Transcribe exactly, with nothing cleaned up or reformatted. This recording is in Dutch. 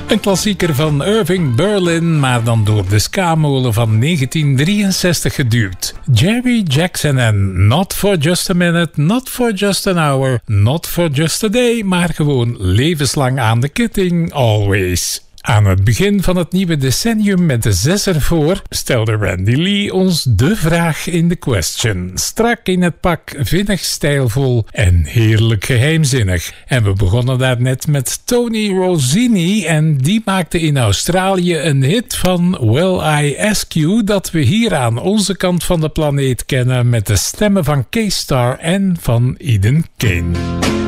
Een klassieker van Irving Berlin, maar dan door de ska-molen van negentien drieënzestig geduwd. Jerry Jackson en Not for Just a Minute, Not for Just an Hour, Not for Just a Day, maar gewoon levenslang aan de ketting, Always. Aan het begin van het nieuwe decennium met de zes ervoor stelde Randy Lee ons de vraag in de question. Strak in het pak, vinnig stijlvol en heerlijk geheimzinnig. En we begonnen daarnet met Tony Rossini en die maakte in Australië een hit van Well I Ask You dat we hier aan onze kant van de planeet kennen met de stemmen van K-Star en van Eden Kane.